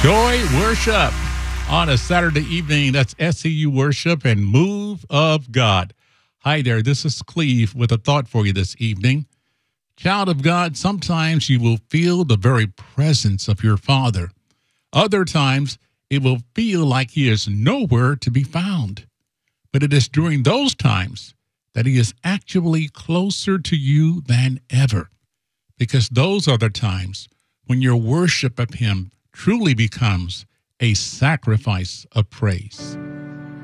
Joy Worship on a Saturday evening. That's SEU Worship and Move of God. Hi there, this is Cleve with a thought for you this evening. Child of God, sometimes you will feel the very presence of your Father. Other times, it will feel like he is nowhere to be found. But it is during those times that he is actually closer to you than ever, because those are the times when your worship of him truly becomes a sacrifice of praise.